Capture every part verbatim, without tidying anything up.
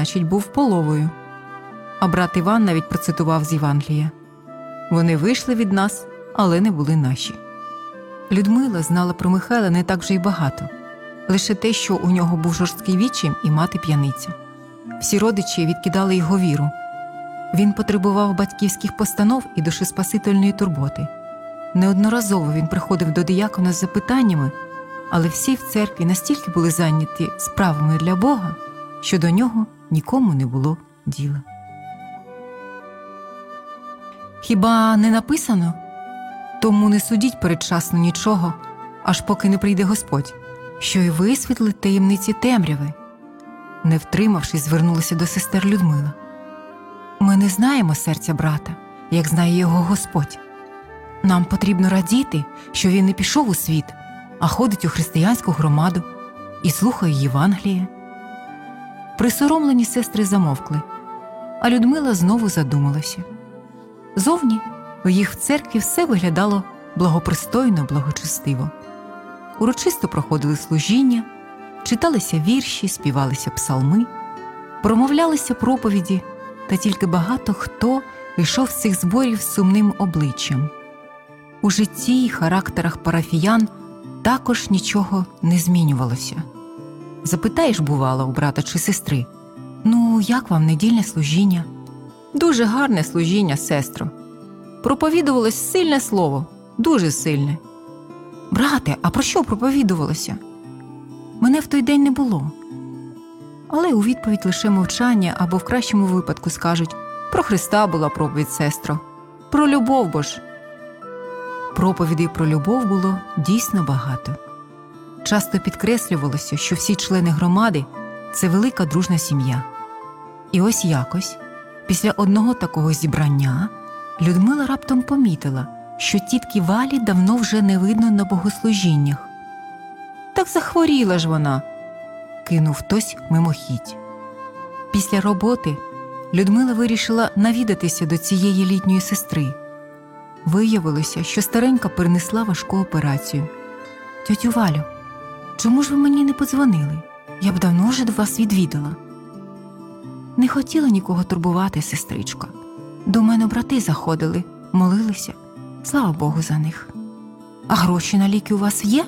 значить, був половою. А брат Іван навіть процитував з Євангелія: «Вони вийшли від нас, але не були наші». Людмила знала про Михайла не так вже й багато. Лише те, що у нього був жорсткий відчим і мати п'яниця. Всі родичі відкидали його віру. Він потребував батьківських постанов і душеспасительної турботи. Неодноразово він приходив до диякона з запитаннями, але всі в церкві настільки були зайняті справами для Бога, що до нього нікому не було діла. Хіба не написано? Тому не судіть передчасно нічого, аж поки не прийде Господь, що й висвітлить таємниці темряви. Не втримавшись, звернулася до сестер Людмила. Ми не знаємо серця брата, як знає його Господь. Нам потрібно радіти, що він не пішов у світ, а ходить у християнську громаду і слухає Євангеліє. Присоромлені сестри замовкли, а Людмила знову задумалася. Зовні у їх в церкві все виглядало благопристойно, благочестиво. Урочисто проходили служіння, читалися вірші, співалися псалми, промовлялися проповіді, та тільки багато хто йшов з цих зборів з сумним обличчям. У житті і характерах парафіян також нічого не змінювалося. Запитаєш, бувало, у брата чи сестри: «Ну, як вам недільне служіння?» «Дуже гарне служіння, сестро. Проповідувалось сильне слово, дуже сильне». «Брате, а про що проповідувалося?» «Мене в той день не було». Але у відповідь лише мовчання, або в кращому випадку скажуть: «Про Христа була проповідь, сестро. Про любов бо ж». Проповідей про любов було дійсно багато. Часто підкреслювалося, що всі члени громади – це велика дружна сім'я. І ось якось, після одного такого зібрання, Людмила раптом помітила, що тітки Валі давно вже не видно на богослужіннях. «Так захворіла ж вона», – кинув хтось мимохідь. Після роботи Людмила вирішила навідатися до цієї літньої сестри. Виявилося, що старенька перенесла важку операцію. «Тьотю Валю, чому ж ви мені не подзвонили? Я б давно вже до вас відвідала». «Не хотіла нікого турбувати, сестричко. До мене брати заходили, молилися. Слава Богу за них. А гроші на ліки у вас є?»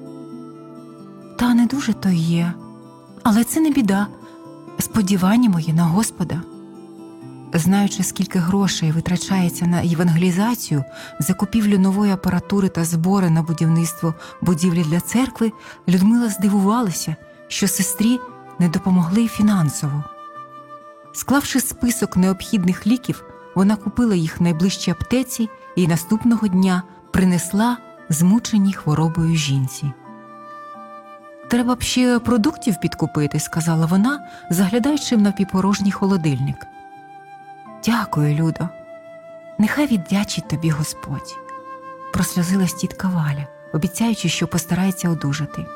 «Та не дуже то є. Але це не біда. Сподівання мої на Господа». Знаючи, скільки грошей витрачається на євангелізацію, закупівлю нової апаратури та збори на будівництво будівлі для церкви, Людмила здивувалася, що сестрі не допомогли фінансово. Склавши список необхідних ліків, вона купила їх в найближчій аптеці і наступного дня принесла змученій хворобою жінці. «Треба б ще продуктів підкупити», – сказала вона, заглядаючи в напівпорожній холодильник. «Дякую, Людо. Нехай віддячить тобі Господь», – просльозилась тітка Валя, обіцяючи, що постарається одужати.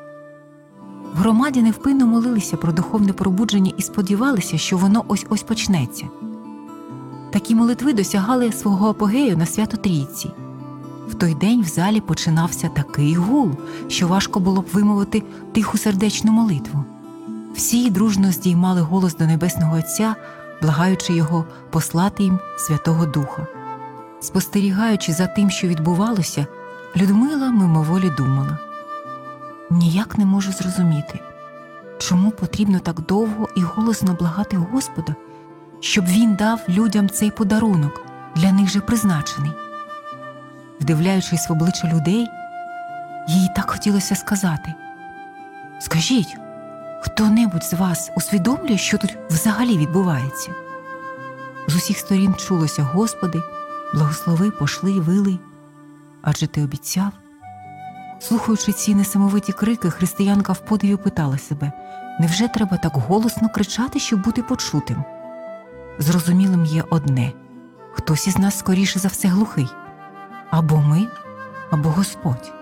В громаді невпинно молилися про духовне пробудження і сподівалися, що воно ось-ось почнеться. Такі молитви досягали свого апогею на Свято Трійці. В той день в залі починався такий гул, що важко було б вимовити тиху сердечну молитву. Всі дружно здіймали голос до Небесного Отця, благаючи його послати їм Святого Духа. Спостерігаючи за тим, що відбувалося, Людмила мимоволі думала: «Ніяк не можу зрозуміти, чому потрібно так довго і голосно благати Господа, щоб Він дав людям цей подарунок, для них же призначений». Вдивляючись в обличчя людей, їй так хотілося сказати: «Скажіть, хто-небудь з вас усвідомлює, що тут взагалі відбувається?» З усіх сторін чулося: «Господи, благослови, пошли, вилий, адже ти обіцяв». Слухаючи ці несамовиті крики, християнка в подиві питала себе: невже треба так голосно кричати, щоб бути почутим? Зрозумілим є одне: хтось із нас скоріше за все глухий. Або ми, або Господь.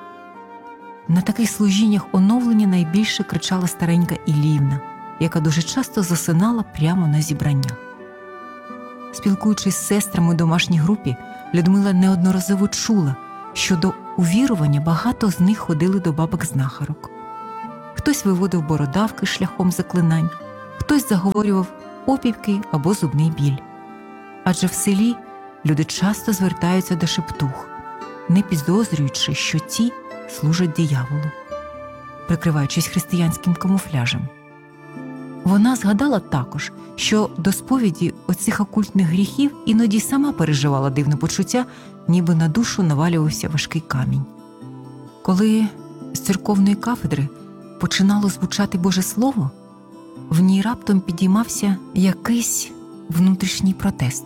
На таких служіннях оновлення найбільше кричала старенька Іллівна, яка дуже часто засинала прямо на зібраннях. Спілкуючись з сестрами у домашній групі, Людмила неодноразово чула, що до увірування багато з них ходили до бабок-знахарок. Хтось виводив бородавки шляхом заклинань, хтось заговорював опівки або зубний біль. Адже в селі люди часто звертаються до шептух, не підозрюючи, що ті служать дияволу, прикриваючись християнським камуфляжем. Вона згадала також, що до сповіді оцих окультних гріхів іноді сама переживала дивне почуття, ніби на душу навалювався важкий камінь. Коли з церковної кафедри починало звучати Боже Слово, в ній раптом підіймався якийсь внутрішній протест.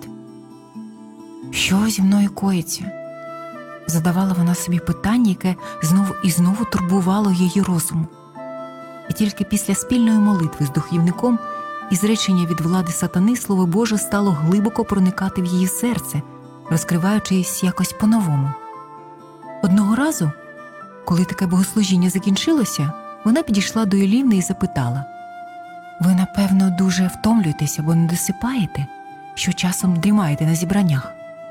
«Що зі мною коїться?» Задавала вона собі питання, яке знову і знову турбувало її розум. І тільки після спільної молитви з духівником і зречення від влади сатани Слово Боже стало глибоко проникати в її серце, розкриваючись якось по-новому. Одного разу, коли таке богослужіння закінчилося, вона підійшла до Ілліни і запитала: «Ви, напевно, дуже втомлюєтеся, бо не досипаєте, що часом дрімаєте на зібраннях?»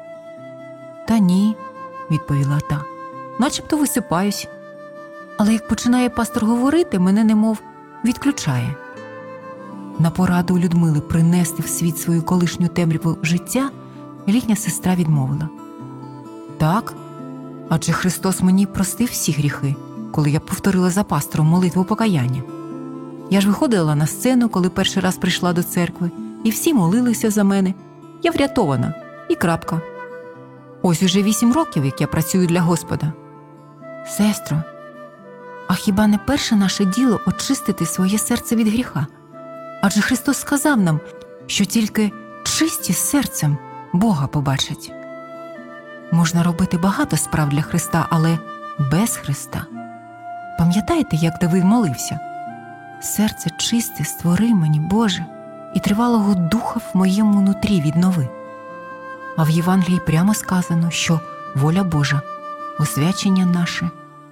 «Та ні», – відповіла та, – «начебто висипаюсь. Але як починає пастор говорити, мене немов відключає». На пораду Людмили принести в світ свою колишню темряву життя літня сестра відмовила. «Так, адже Христос мені простив всі гріхи, коли я повторила за пастором молитву покаяння. Я ж виходила на сцену, коли перший раз прийшла до церкви, і всі молилися за мене. Я врятована. І крапка. Ось уже вісім років, як я працюю для Господа». «Сестро, а хіба не перше наше діло очистити своє серце від гріха? Адже Христос сказав нам, що тільки чисті з серцем Бога побачать. Можна робити багато справ для Христа, але без Христа. Пам'ятаєте, як Давид молився? Серце чисте створи мені, Боже, і тривалого духа в моєму нутрі віднови. А в Євангелії прямо сказано, що воля Божа – освячення наше».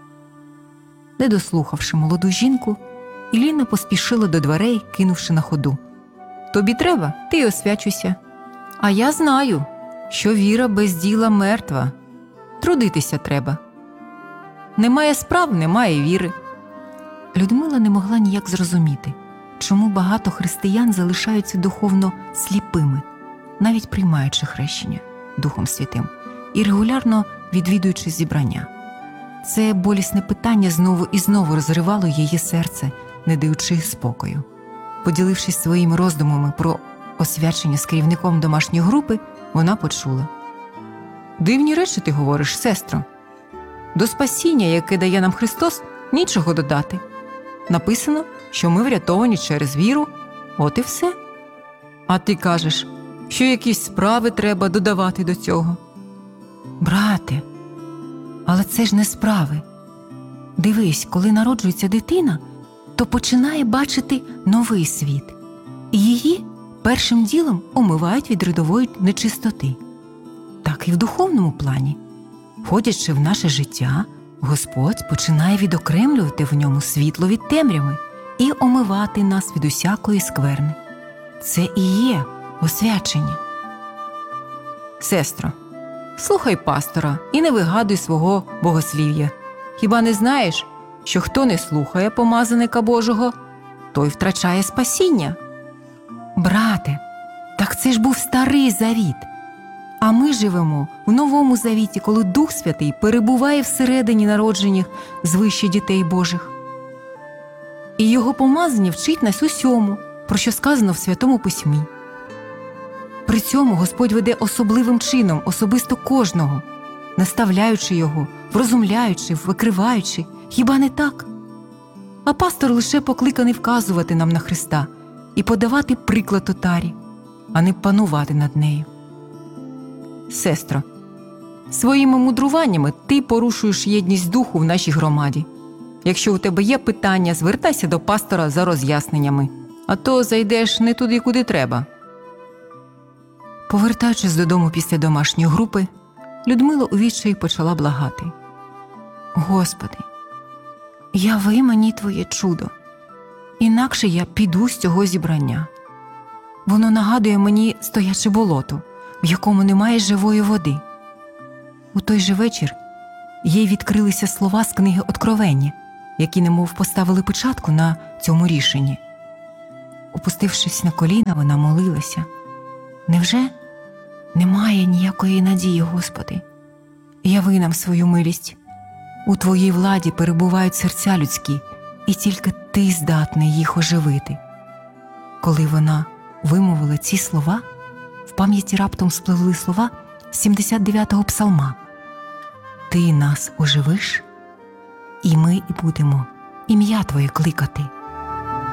Не дослухавши молоду жінку, Ілліна поспішила до дверей, кинувши на ходу: «Тобі треба, ти й освячуйся. А я знаю, що віра без діла мертва. Трудитися треба. Немає справ, немає віри». Людмила не могла ніяк зрозуміти, чому багато християн залишаються духовно сліпими, навіть приймаючи хрещення Духом Святим і регулярно відвідуючи зібрання. Це болісне питання знову і знову розривало її серце, не даючи спокою. Поділившись своїми роздумами про освячення з керівником домашньої групи, вона почула: «Дивні речі ти говориш, сестро. До спасіння, яке дає нам Христос, нічого додати. Написано, що ми врятовані через віру, от і все. А ти кажеш, що якісь справи треба додавати до цього». «Брате, але це ж не справи. Дивись, коли народжується дитина, то починає бачити новий світ. І її першим ділом омивають від родової нечистоти. Так і в духовному плані. Входячи в наше життя, Господь починає відокремлювати в ньому світло від темряви і омивати нас від усякої скверни. Це і є освячення». «Сестро, слухай пастора і не вигадуй свого богослів'я. Хіба не знаєш, що хто не слухає помазаника Божого, той втрачає спасіння?» «Брате, так це ж був старий завіт. А ми живемо в новому завіті, коли Дух Святий перебуває всередині народжених звище дітей Божих. І його помазання вчить нас усьому, про що сказано в Святому Письмі. При цьому Господь веде особливим чином особисто кожного, наставляючи його, врозумляючи, викриваючи. Хіба не так? А пастор лише покликаний вказувати нам на Христа і подавати приклад отарі, а не панувати над нею». «Сестро, своїми мудруваннями ти порушуєш єдність духу в нашій громаді. Якщо у тебе є питання, звертайся до пастора за роз'ясненнями, а то зайдеш не туди, куди треба». Повертаючись додому після домашньої групи, Людмила у відчаї почала благати: «Господи, яви мені Твоє чудо, інакше я піду з цього зібрання. Воно нагадує мені стояче болото, в якому немає живої води». У той же вечір їй відкрилися слова з книги Откровення, які немов поставили печатку на цьому рішенні. Опустившись на коліна, вона молилася: «Невже немає ніякої надії, Господи? Яви нам свою милість. У Твоїй владі перебувають серця людські, і тільки Ти здатний їх оживити». Коли вона вимовила ці слова, в пам'яті раптом спливли слова сімдесят дев'ятого псалма: «Ти нас оживиш, і ми і будемо ім'я Твоє кликати».